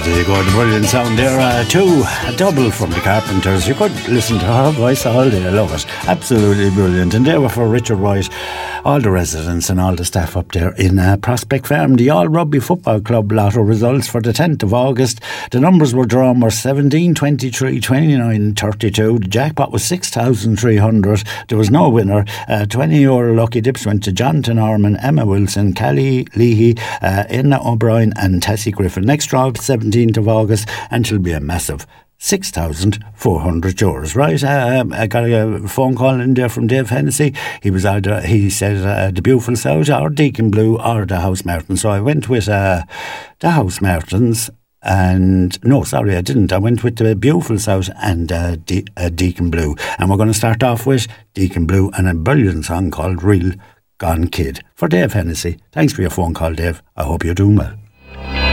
You got a brilliant sound there too. A double from the Carpenters. You could listen to her voice all day. I love it. Absolutely brilliant. And they were for Richard White, all the residents and all the staff up there in Prospect Farm. The All Rugby Football Club lotto results for the 10th of August. The numbers were drawn were 17, 23, 29, 32. The jackpot was 6,300. There was no winner. €20 lucky dips went to Jonathan Orman, Emma Wilson, Callie Leahy, Inna O'Brien and Tessie Griffin. Next draw 17th of August, and it'll be a massive €6,400. Right, I got a phone call in there from Dave Hennessy. He said the Beautiful South or Deacon Blue or the House Martins. So I went with the House Martins. And no, sorry, I didn't. I went with the Beautiful South and Deacon Blue. And we're going to start off with Deacon Blue and a brilliant song called Real Gone Kid for Dave Hennessy. Thanks for your phone call, Dave. I hope you're doing well.